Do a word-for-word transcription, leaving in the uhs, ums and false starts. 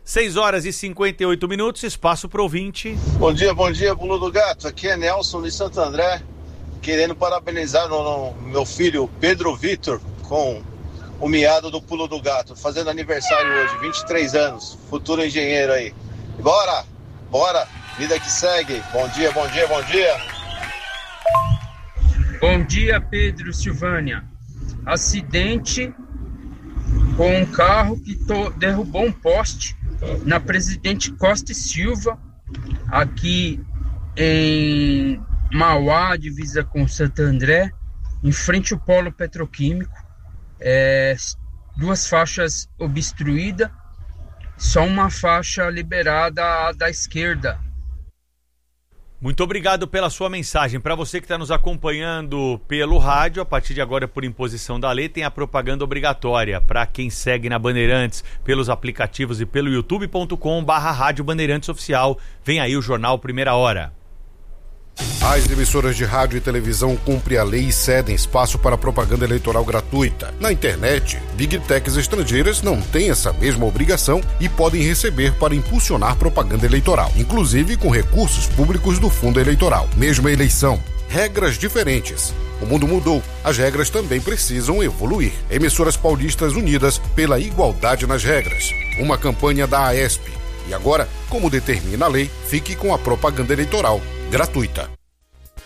seis horas e cinquenta e oito minutos, espaço pro ouvinte. Bom dia, bom dia, Pulo do Gato. Aqui é Nelson de Santo André, querendo parabenizar o meu filho Pedro Vitor com o miado do Pulo do Gato, fazendo aniversário hoje, vinte e três anos, futuro engenheiro aí. Bora, bora, vida que segue. Bom dia, bom dia, bom dia. Bom dia, Pedro Silvânia. Acidente com um carro que to- derrubou um poste na Presidente Costa e Silva, aqui em Mauá, divisa com Santo André, em frente ao polo petroquímico. É, duas faixas obstruídas, só uma faixa liberada da esquerda. Muito obrigado pela sua mensagem. Para você que está nos acompanhando pelo rádio, a partir de agora, por imposição da lei, tem a propaganda obrigatória. Para quem segue na Bandeirantes pelos aplicativos e pelo youtube ponto com barra Rádio Bandeirantes Oficial. Vem aí o Jornal Primeira Hora. As emissoras de rádio e televisão cumprem a lei e cedem espaço para propaganda eleitoral gratuita. Na internet, Big Techs estrangeiras não têm essa mesma obrigação e podem receber para impulsionar propaganda eleitoral, inclusive com recursos públicos do fundo eleitoral. Mesma eleição, regras diferentes. O mundo mudou, as regras também precisam evoluir. Emissoras paulistas unidas pela igualdade nas regras. Uma campanha da AESP. E agora, como determina a lei, fique com a propaganda eleitoral gratuita.